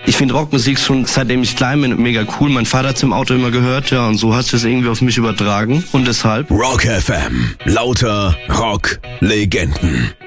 Ich finde Rockmusik schon seitdem ich klein bin mega cool. Mein Vater hat's im Auto immer gehört, ja, und so hat es irgendwie auf mich übertragen. Und deshalb Rock FM. Lauter Rock-Legenden.